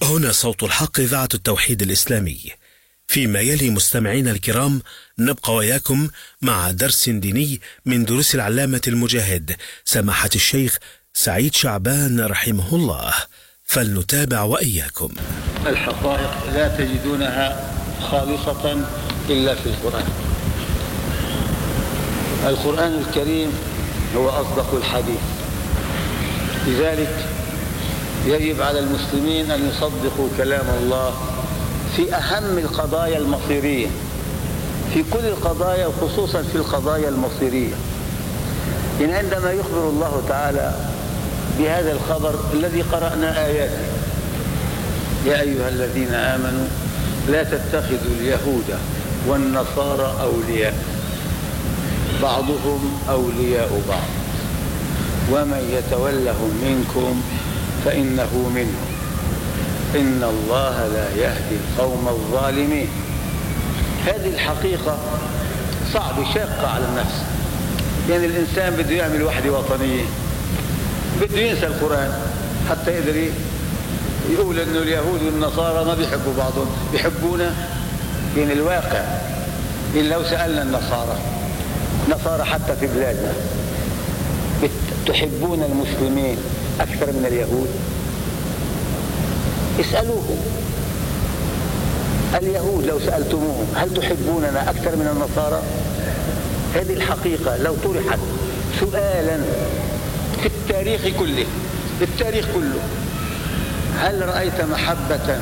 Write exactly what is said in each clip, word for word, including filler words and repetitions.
وهنا صوت الحق إذاعة التوحيد الإسلامي. فيما يلي مستمعينا الكرام نبقى وياكم مع درس ديني من دروس العلامة المجاهد سماحة الشيخ سعيد شعبان رحمه الله، فلنتابع وإياكم. الحقائق لا تجدونها خالصة إلا في القرآن. القرآن الكريم هو أصدق الحديث، لذلك يجب على المسلمين أن يصدقوا كلام الله في أهم القضايا المصيرية، في كل القضايا وخصوصا في القضايا المصيرية. إن عندما يخبر الله تعالى بهذا الخبر الذي قرأنا آياته: يا أيها الذين آمنوا لا تتخذوا اليهود والنصارى أولياء بعضهم أولياء بعض ومن يتولهم منكم فإنه منهم إن الله لا يهدي القوم الظالمين. هذه الحقيقة صعب شاقة على النفس، يعني الإنسان بده يعمل وحدة وطنية، بده ينسى القرآن حتى يقدر يقول إنه اليهود والنصارى ما بيحبوا بعضهم، بيحبونا. يعني الواقع إن لو سألنا النصارى نصارى حتى في بلادنا: تحبون المسلمين أكثر من اليهود؟ اسألوهم. اليهود لو سألتموهم هل تحبوننا أكثر من النصارى؟ هذه الحقيقة لو طرحت سؤالا في التاريخ كله، التاريخ كله، هل رأيت محبة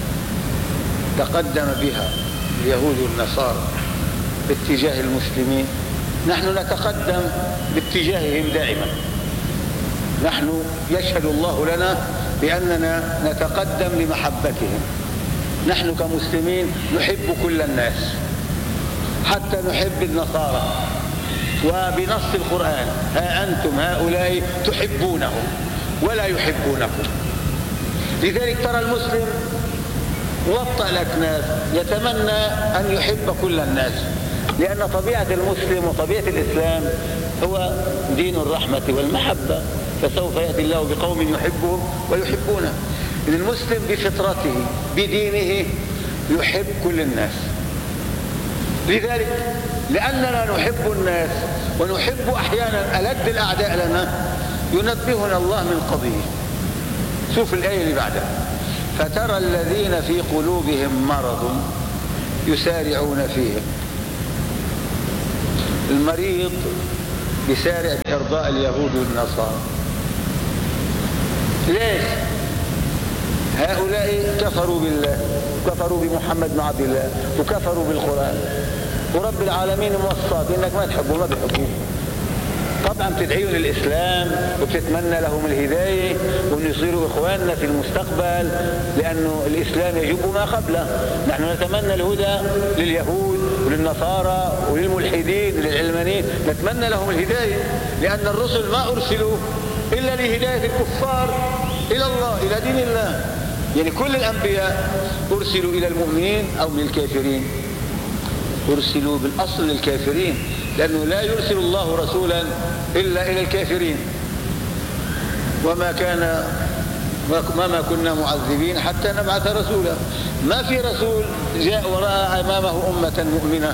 تقدم بها اليهود والنصارى باتجاه المسلمين؟ نحن نتقدم باتجاههم دائما. نحن يشهد الله لنا بأننا نتقدم لمحبتهم. نحن كمسلمين نحب كل الناس حتى نحب النصارى، وبنص القرآن: ها أنتم هؤلاء تحبونهم ولا يحبونكم. لذلك ترى المسلم وطأ الأكناف يتمنى أن يحب كل الناس، لأن طبيعة المسلم وطبيعة الإسلام هو دين الرحمة والمحبة، فسوف يأتي الله بقوم يحبهم ويحبونه. إن المسلم بفطرته بدينه يحب كل الناس. لذلك لأننا نحب الناس ونحب أحيانا ألد الأعداء لنا ينبهنا الله من قضية. شوف الآية اللي بعدها: فترى الذين في قلوبهم مرض يسارعون فيهم. المريض يسارع بإرضاء اليهود والنصارى. ليش؟ هؤلاء كفروا بالله، كفروا بمحمد بن عبد الله، وكفروا بالقرآن، ورب العالمين موصى بأنك ما تحبوا ما بيحبوه. طبعا بتدعيهم للإسلام وبتتمنى لهم الهداية وأن يصيروا إخواننا في المستقبل، لأنه الإسلام يجب ما قبله. نحن نتمنى الهدى لليهود وللنصارى وللملحدين وللعلمانيين، نتمنى لهم الهداية، لأن الرسل ما أرسلوا إلا لهداية الكفار إلى الله، إلى دين الله. يعني كل الأنبياء أرسلوا إلى المؤمنين أو من الكافرين؟ أرسلوا بالأصل للكافرين، لأنه لا يرسل الله رسولا إلا إلى الكافرين. وما كان وما كنا معذبين حتى نبعث رسولا. ما في رسول جاء وراء أمامه أمة مؤمنة.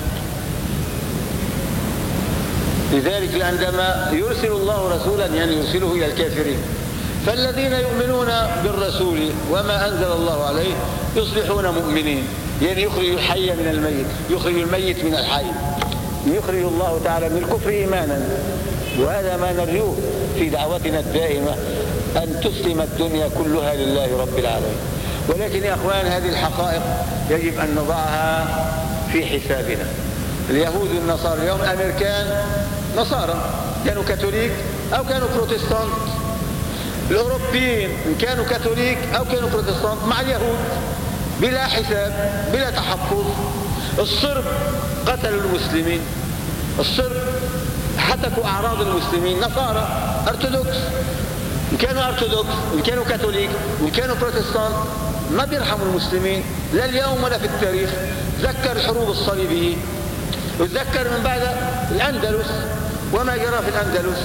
لذلك عندما يرسل الله رسولا يعني يرسله إلى الكافرين. فالذين يؤمنون بالرسول وما أنزل الله عليه يصبحون مؤمنين، يعني يخرج الحي من الميت، يخرج الميت من الحي، يخرج الله تعالى من الكفر إيمانا. وهذا ما نرجوه في دعوتنا الدائمة، أن تسلم الدنيا كلها لله رب العالمين. ولكن يا أخوان هذه الحقائق يجب أن نضعها في حسابنا. اليهود والنصارى اليوم الأمريكان نصارى، كانوا كاثوليك أو كانوا بروتستانت. الأوروبيين إن كانوا كاثوليك أو كانوا بروتستانت مع اليهود بلا حساب بلا تحفظ. الصرب قتلوا المسلمين، الصرب حتكوا أعراض المسلمين، نصارى أرثوذكس، إن كانوا أرثوذكس إن كانوا كاثوليك إن كانوا بروتستانت ما بيرحموا المسلمين لا اليوم ولا في التاريخ. تذكر الحروب الصليبية، وتذكر من بعد الأندلس وما جرى في الأندلس.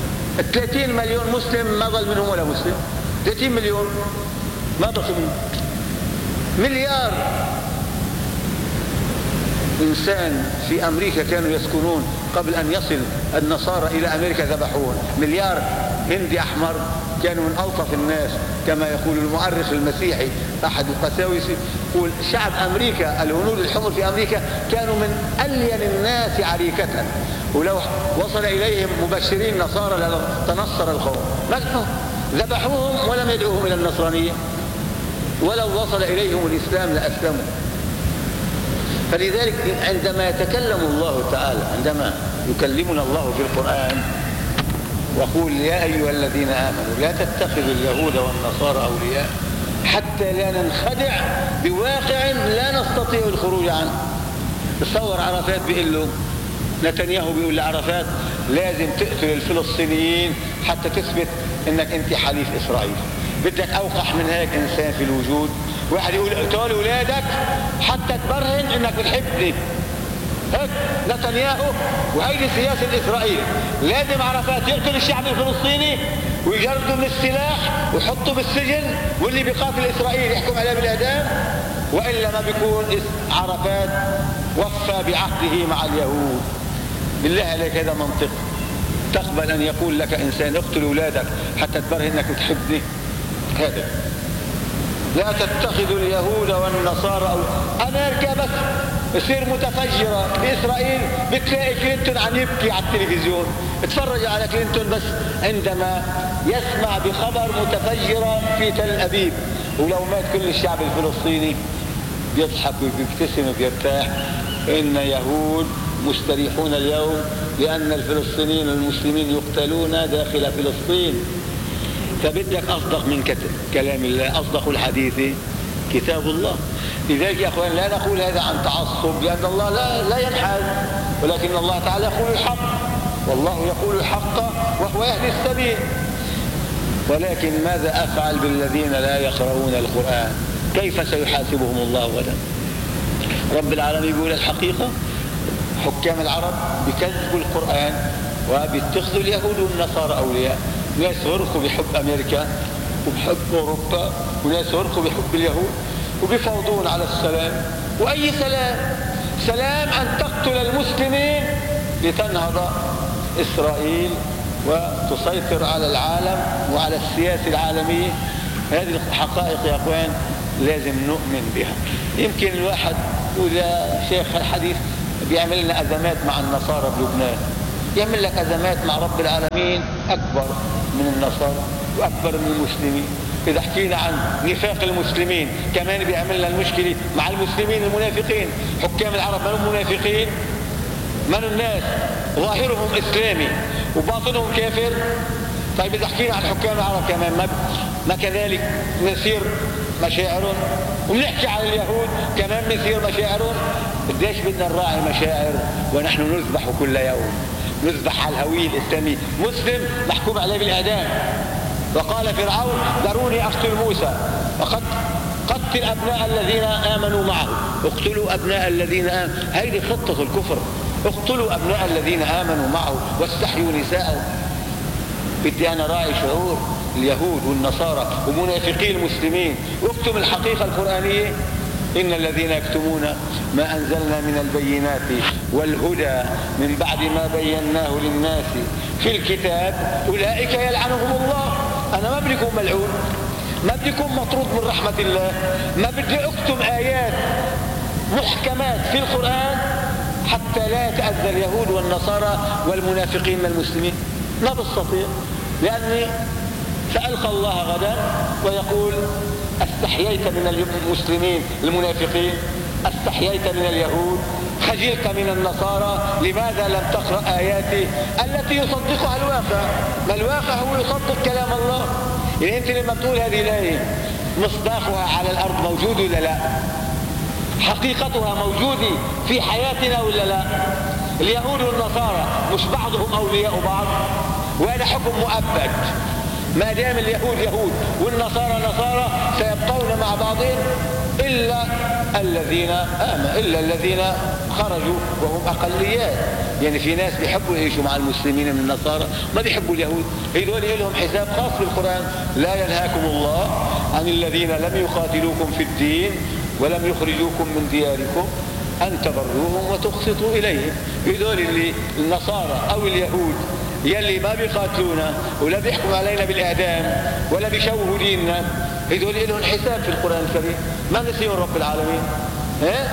ثلاثين مليون مسلم ما ظل منهم ولا مسلم، ثلاثين مليون ما بقي منهم. مليار إنسان في أمريكا كانوا يسكنون قبل أن يصل النصارى إلى أمريكا ذبحوهم. مليار هندي أحمر كانوا من ألطف الناس، كما يقول المؤرخ المسيحي أحد القساوسة، يقول شعب أمريكا الهنود الحمر في أمريكا كانوا من ألين الناس عريكة، ولو وصل إليهم مبشرين نصارى تنصر القوم، ذبحوهم ولم يدعوهم إلى النصرانية، ولو وصل إليهم الإسلام لأسلموا. فلذلك عندما يتكلم الله تعالى، عندما يكلمنا الله في القرآن ويقول يا أيها الذين آمنوا لا تتخذوا اليهود والنصارى أولياء حتى لا ننخدع بواقع لا نستطيع الخروج عنه. تصور عرفات بيقول له، نتنياهو بيقول لعرفات لازم تقتل الفلسطينيين حتى تثبت انك انت حليف اسرائيل. بدك اوقح من هيك انسان في الوجود؟ واحد يقول اقتل اولادك حتى تبرهن انك بتحبني. هيك نتنياهو، وهيدي سياسة اسرائيل. لازم عرفات يقتل الشعب الفلسطيني ويجرده من السلاح ويحطه بالسجن، واللي بيقاتل اسرائيل يحكم عليه بالاعدام، والا ما بيكون عرفات وفى بعهده مع اليهود. بالله عليك هذا منطق؟ تقبل ان يقول لك انسان اقتل اولادك حتى تبرهن انك بتحبني؟ هذا لا تتخذوا اليهود والنصارى أو... امريكا بس يصير متفجره باسرائيل بتلاقي كلينتون عم يبكي على التلفزيون. اتفرج على كلينتون بس عندما يسمع بخبر متفجره في تل ابيب، ولو مات كل الشعب الفلسطيني بيضحك وبيبتسم وبيرتاح. ان يهود مستريحون اليوم لان الفلسطينيين المسلمين يقتلون داخل فلسطين. فبدك اصدق من كلام الله، اصدق الحديث كتاب الله. لذلك يا اخوان لا نقول هذا عن تعصب، لان الله لا لا ينحاز، ولكن الله تعالى يقول الحق، والله يقول الحق وهو يهدي السبيل. ولكن ماذا افعل بالذين لا يقرؤون القرآن؟ كيف سيحاسبهم الله غدا؟ رب العالمين يقول الحقيقة حكام العرب بكذبوا القرآن وبيتخذوا اليهود والنصارى أولياء. ناس غرقوا بحب أمريكا وبحب أوروبا، وناس غرقوا بحب اليهود وبيفاوضون على السلام. وأي سلام؟ سلام أن تقتل المسلمين لتنهض إسرائيل وتسيطر على العالم وعلى السياسة العالمية. هذه الحقائق يا أخوان لازم نؤمن بها. يمكن الواحد يقول يا شيخ الحديث بيعمل لنا أزمات مع النصارى بلبنان. يعمل لك أزمات مع رب العالمين أكبر من النصارى وأكبر من المسلمين. إذا حكينا عن نفاق المسلمين كمان بيعمل لنا المشكلة مع المسلمين المنافقين. حكام العرب من منافقين؟ من الناس ظاهرهم إسلامي وباطنهم كافر. طيب إذا حكينا عن حكام العرب كمان ما, ما كذلك نسير مشاعرهم، ونحكي عن اليهود كمان نسير مشاعرهم. قديش بدنا نراعي مشاعر ونحن نذبح كل يوم، نذبح على الهوية الإسلامية. مسلم محكوم عليه بالإعدام. وقال فرعون ذروني أقتل موسى، وقد قتل أبناء الذين آمنوا معه. اقتلوا أبناء الذين آمنوا، هذه خطة الكفر. اقتلوا أبناء الذين آمنوا معه واستحيوا نساءهم. بدي أنا راعي شعور اليهود والنصارى ومنافقي المسلمين. واكتم الحقيقة القرآنية: إن الذين يكتمون ما أنزلنا من البينات والهدى من بعد ما بيناه للناس في الكتاب أولئك يلعنهم الله. أنا ما بدي أكون ملعون، ما بدي أكون مطرود من رحمة الله، ما بدي أكتم آيات محكمات في القرآن حتى لا يتأذى اليهود والنصارى والمنافقين من المسلمين. ما بستطيع، لأني سألقى الله غدا ويقول: استحييت من المسلمين المنافقين، استحييت من اليهود، خجلت من النصارى، لماذا لم تقرأ آياتي التي يصدقها الواقع؟ ما الواقع هو يصدق كلام الله. يعني أنت لما بتقول هذه الآية مصداقها على الأرض موجود ولا لا؟ حقيقتها موجودة في حياتنا ولا لا؟ اليهود والنصارى مش بعضهم أولياء بعض؟ وهذا حكم مؤبد. ما دام اليهود يهود والنصارى نصارى سيبقون مع بعضهم إلا الذين آمنوا، إلا الذين خرجوا وهم أقليات. يعني في ناس بيحبوا يعيشوا مع المسلمين من النصارى، ما بيحبوا اليهود. هذول لهم حساب خاص بالقرآن: لا ينهاكم الله عن الذين لم يقاتلوكم في الدين ولم يخرجوكم من دياركم أن تبروهم وتقسطوا إليهم. هذول اللي النصارى أو اليهود يلي ما بيقاتلونا ولا بيحكموا علينا بالإعدام ولا بيشوهوا ديننا، هذول لهم حساب في القرآن الكريم، ما نسيهم رب العالمين. ها؟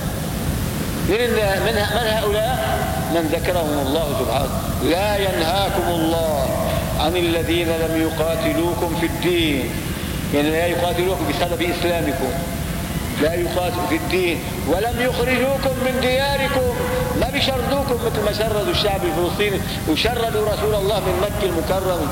من من هؤلاء من ذكرهم الله سبحانه: لا ينهاكم الله عن الذين لم يقاتلوكم في الدين، يعني لا يقاتلوكم بسبب إسلامكم، لا يقاتلوا في الدين، ولم يخرجوكم من دياركم، ما بيشردوكم مثل ما شردوا الشعب الفلسطيني وشردوا رسول الله من مكة المكرمة.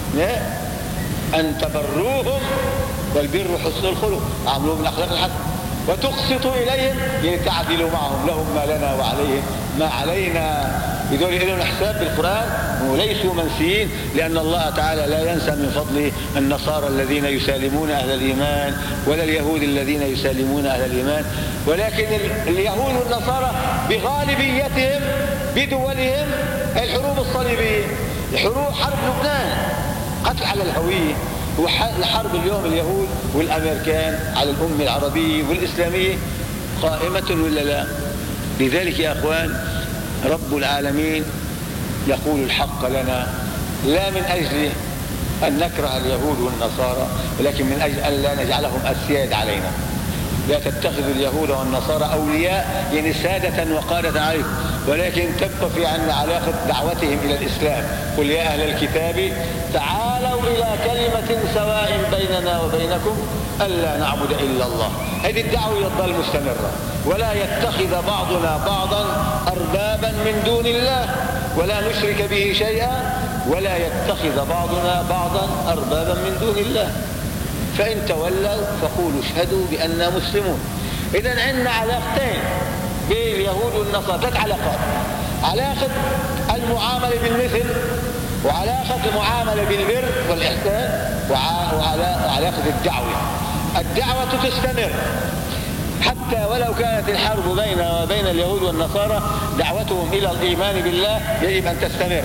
أن تبروهم، والبر حسن الخلق، عاملوهم بالأخلاق الحسنة، وتقسطوا إليهم، يعني تعدلوا معهم، لهم ما لنا وعليهم ما علينا. بدون لهم حساب بالقرآن وليسوا منسيين، لأن الله تعالى لا ينسى من فضله النصارى الذين يسالمون أهل الإيمان ولا اليهود الذين يسالمون أهل الإيمان، ولكن اليهود والنصارى بغالبيتهم بدولهم الحروب الصليبية، الحروب حرب لبنان، قتل على الهوية، وحرب اليوم اليهود والأمريكان على الأمة العربية والإسلامية قائمة ولا لا؟ لذلك يا أخوان رب العالمين يقول الحق لنا، لا من أجل أن نكره اليهود والنصارى، ولكن من أجل أن لا نجعلهم أسياد علينا. لا تتخذوا اليهود والنصارى أولياء، يعني سادة وقادة عليكم، ولكن تبقى في عنا علاقة دعوتهم إلى الإسلام. قل يا أهل الكتاب تعالوا إلى كلمة سواء بيننا وبينكم ألا نعبد إلا الله. هذه الدعوة تظل مستمرة، ولا يتخذ بعضنا بعضا أربابا من دون الله ولا نشرك به شيئا ولا يتخذ بعضنا بعضا أربابا من دون الله، فإن تولوا فقولوا اشهدوا بأننا مسلمون. إذن عندنا علاقتين بين اليهود والنصارى، ثلاث علاقات: علاقة المعاملة بالمثل، وعلاقة المعاملة بالبر والإحسان، وعلاقة الدعوة. الدعوة تستمر حتى ولو كانت الحرب بيننا وبين اليهود والنصارى، دعوتهم إلى الإيمان بالله يجب أن تستمر.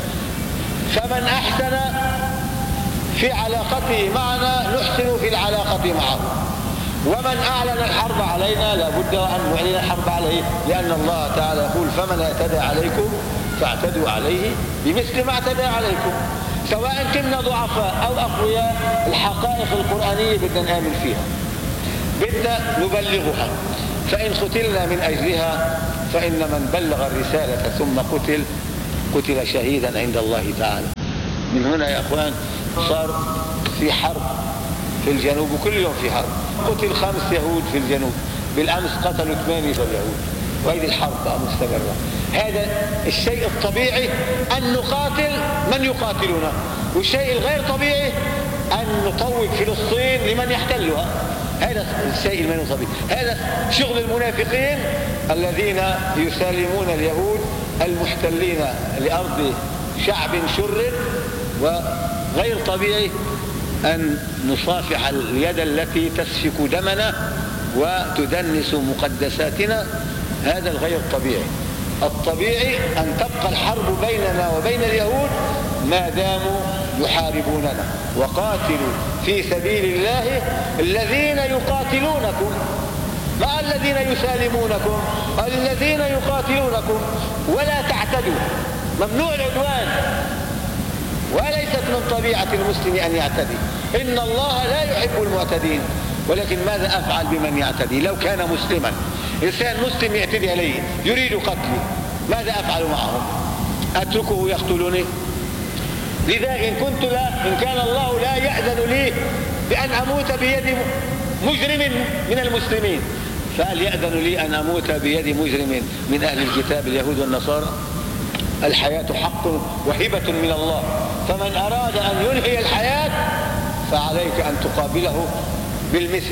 فمن أحسن في علاقته معنا نحسن في العلاقة معه، ومن أعلن الحرب علينا لا بد أن نعلن الحرب عليه، لأن الله تعالى يقول: فمن اعتدى عليكم فاعتدوا عليه بمثل ما اعتدى عليكم. سواء كنا ضعفاء أو أقوياء، الحقائق القرآنية بدنا نآمن فيها، بدنا نبلغها، فإن قتلنا من أجلها فإن من بلغ الرسالة ثم قتل قتل شهيدا عند الله تعالى. من هنا يا أخوان صار في حرب في الجنوب، وكل يوم في حرب. قتل خمس يهود في الجنوب، بالأمس قتلوا ثمانية اليهود، وهذه الحرب مستمرة. هذا الشيء الطبيعي أن نقاتل من يقاتلنا، والشيء الغير طبيعي أن نطوق فلسطين لمن يحتلها. هذا الشيء الغير طبيعي، هذا شغل المنافقين الذين يسالمون اليهود المحتلين لأرض شعب شرد. وغير طبيعي أن نصافح اليد التي تسفك دمنا وتدنس مقدساتنا، هذا الغير طبيعي. الطبيعي أن تبقى الحرب بيننا وبين اليهود ما داموا يحاربوننا. وقاتلوا في سبيل الله الذين يقاتلونكم، مع الذين يسالمونكم، الذين يقاتلونكم، ولا تعتدوا. ممنوع العدوان، وليست من طبيعة المسلم أن يعتدي. إن الله لا يحب المعتدين، ولكن ماذا أفعل بمن يعتدي؟ لو كان مسلما، إنسان مسلم يعتدي عليه يريد قتلي، ماذا أفعل معه؟ أتركه يقتلني؟ لذا إن كنت لا إن كان الله لا يأذن لي بأن أموت بيد مجرم من المسلمين، فهل يأذن لي أن أموت بيد مجرم من أهل الكتاب اليهود والنصارى؟ الحياة حق وهبة من الله، فمن أراد أن ينهي الحياة فعليك أن تقابله بالمثل.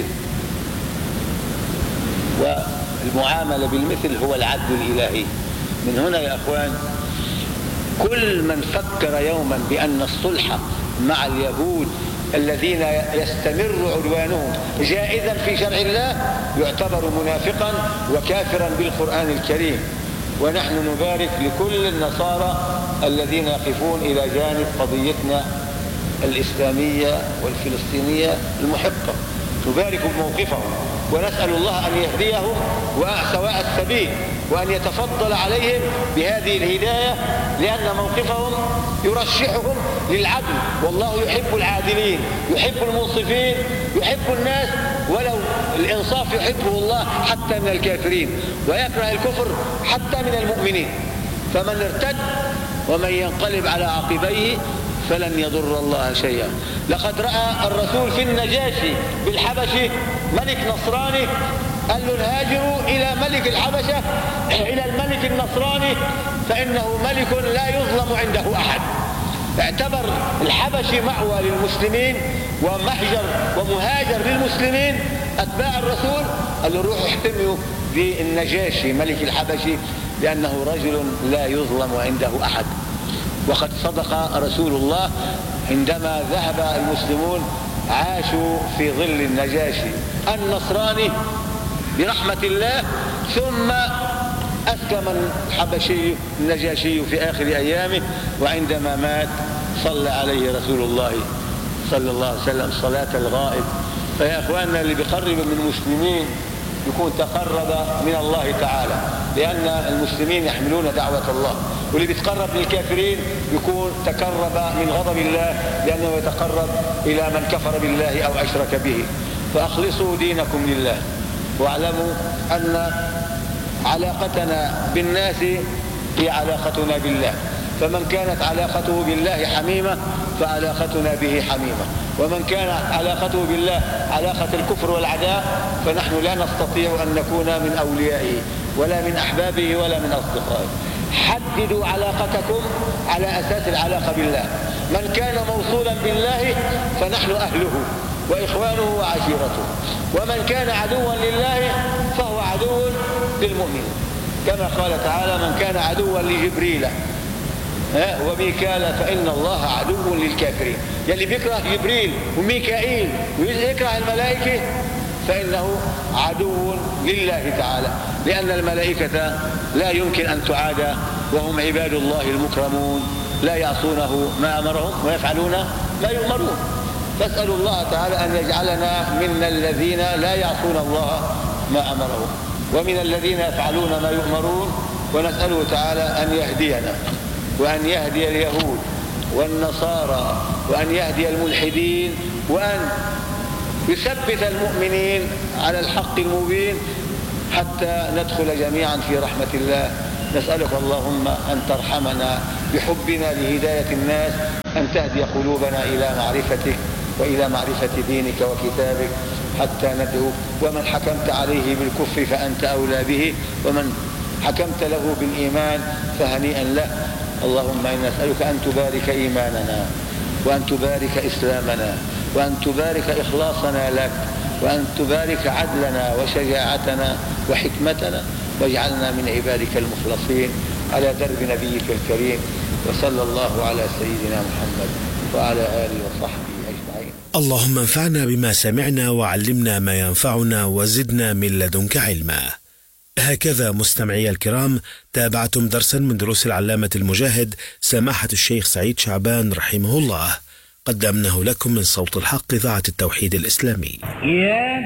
والمعاملة بالمثل هو العدل الإلهي. من هنا يا أخوان كل من فكر يوما بأن الصلح مع اليهود الذين يستمر عدوانهم جائزا في شرع الله يعتبر منافقا وكافرا بالقرآن الكريم. ونحن نبارك لكل النصارى الذين يقفون إلى جانب قضيتنا الإسلامية والفلسطينية المحقة. تبارك بموقفهم، ونسأل الله أن يهديهم سواء السبيل، وأن يتفضل عليهم بهذه الهداية، لأن موقفهم يرشحهم للعدل، والله يحب العادلين، يحب المنصفين، يحب الناس، ولو الإنصاف يحبه الله حتى من الكافرين، ويكره الكفر حتى من المؤمنين. فمن ارتد ومن ينقلب على عقبيه فلن يضر الله شيئا. لقد رأى الرسول في النجاشي بالحبشة ملك نصراني، قال له الهاجروا إلى ملك الحبشة، إلى الملك النصراني، فإنه ملك لا يظلم عنده أحد. اعتبر الحبشي مأوى للمسلمين ومهجر ومهاجر للمسلمين أتباع الرسول. قال له روحوا احتموا بالنجاشي ملك الحبشي، لأنه رجل لا يظلم عنده أحد. وقد صدق رسول الله عندما ذهب المسلمون عاشوا في ظل النجاشي النصراني برحمة الله، ثم أسلم الحبشي النجاشي في آخر أيامه، وعندما مات صلى عليه رسول الله صلى الله عليه وسلم صلاة الغائب. فيا أخواننا، اللي بيقرب من المسلمين يكون تقرب من الله تعالى، لأن المسلمين يحملون دعوة الله، واللي بيتقرب للكافرين يكون تقرب من غضب الله، لأنه يتقرب إلى من كفر بالله أو أشرك به. فأخلصوا دينكم لله، واعلموا أن علاقتنا بالناس هي علاقتنا بالله، فمن كانت علاقته بالله حميمة فعلاقتنا به حميمة، ومن كانت علاقته بالله علاقة الكفر والعداء فنحن لا نستطيع أن نكون من أوليائه ولا من أحبابه ولا من أصدقائه. حددوا علاقتكم على أساس العلاقة بالله. من كان موصولا بالله فنحن أهله وإخوانه وعشيرته، ومن كان عدوا لله فهو عدو للمؤمن، كما قال تعالى من كان عدوا لجبريل وميكال فإن الله عدو للكافرين. يلي بيكره جبريل وميكائيل ويكره الملائكة فإنه عدو لله تعالى، لأن الملائكة لا يمكن أن تعادى، وهم عباد الله المكرمون لا يعصونه ما أمرهم ويفعلون ما يؤمرون. فاسأل الله تعالى أن يجعلنا من الذين لا يعصون الله ما أمرهم ومن الذين يفعلون ما يؤمرون، ونسأله تعالى أن يهدينا وأن يهدي اليهود والنصارى وأن يهدي الملحدين وأن يثبت المؤمنين على الحق المبين حتى ندخل جميعا في رحمة الله. نسألك اللهم أن ترحمنا بحبنا لهداية الناس، أن تهدي قلوبنا إلى معرفتك وإلى معرفة دينك وكتابك حتى ندعو. ومن حكمت عليه بالكفر فأنت أولى به، ومن حكمت له بالإيمان فهنيئا له. اللهم إنا نسألك أن تبارك إيماننا، وأن تبارك إسلامنا، وأن تبارك إخلاصنا لك، وأن تبارك عدلنا وشجاعتنا وحكمتنا، واجعلنا من عبادك المخلصين على درب نبيك الكريم. وصلى الله على سيدنا محمد وعلى آله وصحبه أجمعين. اللهم انفعنا بما سمعنا وعلمنا ما ينفعنا وزدنا من لدنك علما. هكذا مستمعي الكرام تابعتم درسا من دروس العلامة المجاهد سماحة الشيخ سعيد شعبان رحمه الله، قدمناه لكم من صوت الحق إذاعة التوحيد الإسلامي.